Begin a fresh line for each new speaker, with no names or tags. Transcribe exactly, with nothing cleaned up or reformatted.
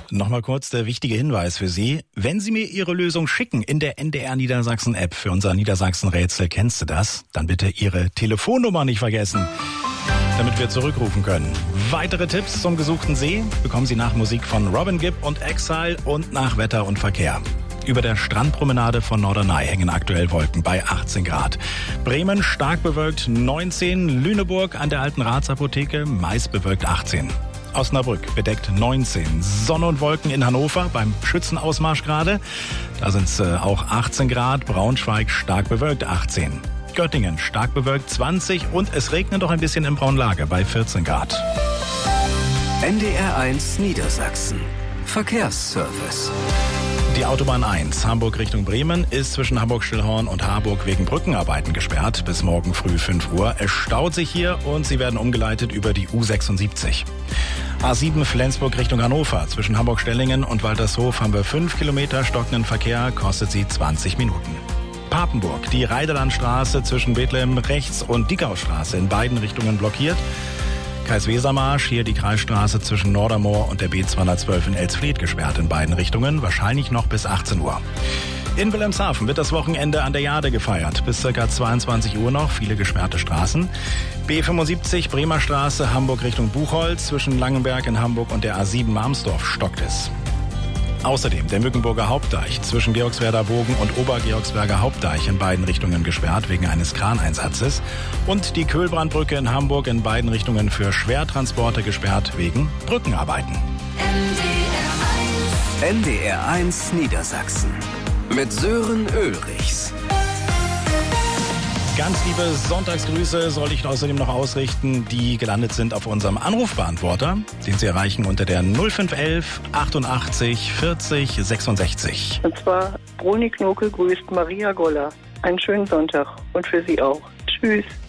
Nochmal kurz der wichtige Hinweis für Sie. Wenn Sie mir Ihre Lösung schicken in der N D R Niedersachsen-App für unser Niedersachsen-Rätsel, kennst du das? Dann bitte Ihre Telefonnummer nicht vergessen, damit wir zurückrufen können. Weitere Tipps zum gesuchten See bekommen Sie nach Musik von Robin Gibb und Exile und nach Wetter und Verkehr. Über der Strandpromenade von Norderney hängen aktuell Wolken bei achtzehn Grad. Bremen stark bewölkt neunzehn, Lüneburg an der alten Ratsapotheke meist bewölkt achtzehn. Osnabrück bedeckt neunzehn, Sonne und Wolken in Hannover beim Schützenausmarsch gerade. Da sind es äh, auch achtzehn Grad, Braunschweig stark bewölkt achtzehn. Göttingen stark bewölkt zwanzig und es regnet doch ein bisschen im Braunlage bei vierzehn Grad.
N D R eins Niedersachsen. Verkehrsservice.
Die Autobahn eins, Hamburg Richtung Bremen, ist zwischen Hamburg-Stillhorn und Harburg wegen Brückenarbeiten gesperrt bis morgen früh fünf Uhr. Es staut sich hier und Sie werden umgeleitet über die U sechsundsiebzig. A sieben Flensburg Richtung Hannover. Zwischen Hamburg-Stellingen und Waltershof haben wir fünf Kilometer stockenden Verkehr, kostet Sie zwanzig Minuten. Papenburg, die Reiderlandstraße zwischen Bethlehem rechts und Dickaustraße in beiden Richtungen blockiert. Kais-Weser-Marsch, hier die Kreisstraße zwischen Nordermoor und der B zweihundertzwölf in Elsfleth gesperrt in beiden Richtungen, wahrscheinlich noch bis achtzehn Uhr. In Wilhelmshaven wird das Wochenende an der Jade gefeiert. Bis ca. zweiundzwanzig Uhr noch, viele gesperrte Straßen. B fünfundsiebzig, Bremer Straße, Hamburg Richtung Buchholz, zwischen Langenberg in Hamburg und der A sieben Marmsdorf stockt es. Außerdem der Mückenburger Hauptdeich zwischen Georgswerder Bogen und Obergeorgsberger Hauptdeich in beiden Richtungen gesperrt wegen eines Kraneinsatzes. Und die Köhlbrandbrücke in Hamburg in beiden Richtungen für Schwertransporte gesperrt wegen Brückenarbeiten.
N D R eins Niedersachsen mit Sören Ulrichs.
Ganz liebe Sonntagsgrüße soll ich außerdem noch ausrichten, die gelandet sind auf unserem Anrufbeantworter, den Sie erreichen unter der null fünf elf achtundachtzig vierzig sechsundsechzig.
Und zwar Bruni Knokel grüßt Maria Goller. Einen schönen Sonntag und für Sie auch. Tschüss.